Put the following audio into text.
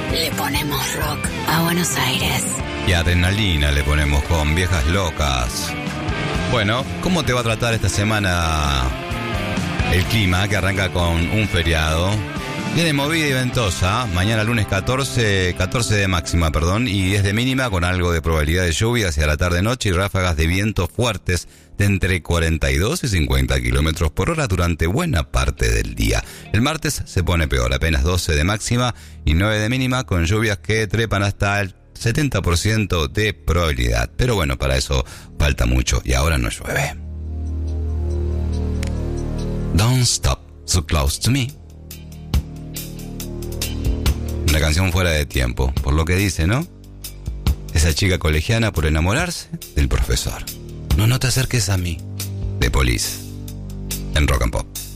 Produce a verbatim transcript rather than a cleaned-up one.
Le ponemos rock a Buenos Aires. Y adrenalina le ponemos con Viejas Locas. Bueno, ¿cómo te va a tratar esta semana el clima que arranca con un feriado? Viene movida y ventosa, mañana lunes catorce, catorce de máxima, perdón, y diez de mínima con algo de probabilidad de lluvia hacia la tarde-noche y ráfagas de viento fuertes de entre cuarenta y dos y cincuenta kilómetros por hora durante buena parte del día. El martes se pone peor, apenas doce de máxima y nueve de mínima con lluvias que trepan hasta el setenta por ciento de probabilidad. Pero bueno, para eso falta mucho y ahora no llueve. Don't stop so close to me. Una canción fuera de tiempo, por lo que dice, ¿no? Esa chica colegiana por enamorarse del profesor. No, no te acerques a mí. The Police, en Rock and Pop.